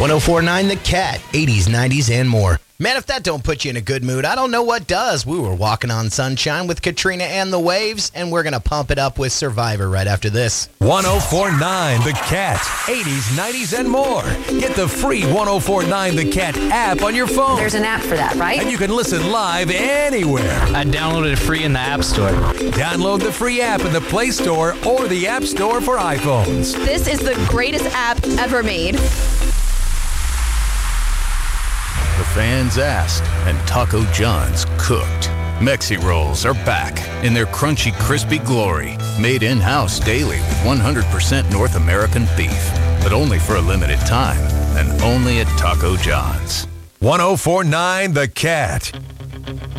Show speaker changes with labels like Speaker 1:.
Speaker 1: 1049 The Cat, 80s, 90s, and more. Man, if that don't put you in a good mood, I don't know what does. We were walking on sunshine with Katrina and the Waves, and we're going to pump it up with Survivor right after this.
Speaker 2: 1049 The Cat, 80s, 90s, and more. Get the free 1049 The Cat app on your phone.
Speaker 3: There's an app for that, right?
Speaker 2: And you can listen live anywhere.
Speaker 4: I downloaded it free in the App Store.
Speaker 2: Download the free app in the Play Store or the App Store for iPhones.
Speaker 5: This is the greatest app ever made.
Speaker 6: The fans asked, and Taco John's cooked. Mexi Rolls are back in their crunchy, crispy glory, made in-house daily with 100% North American beef, but only for a limited time, and only at Taco John's.
Speaker 2: 1049 The Cat.